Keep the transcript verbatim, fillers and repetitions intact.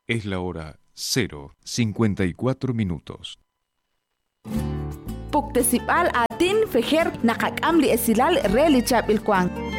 Es la hora cero cincuenta y cuatro minutos. Puktesipal atin fejer nakakam li esilal reli chap ilkwang.